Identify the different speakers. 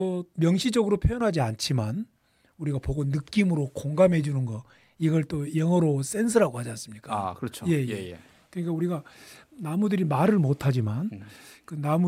Speaker 1: 명시적으로 표현하지 않지만 우리가 보고 느낌으로 공감해 주는 거 이걸 또 영어로 센스라고 하지 않습니까?
Speaker 2: 그렇죠.
Speaker 1: 예, 예.
Speaker 2: 예, 예.
Speaker 1: 그러니까 우리가 나무들이 말을 못 하지만
Speaker 2: 음.
Speaker 1: 그 나무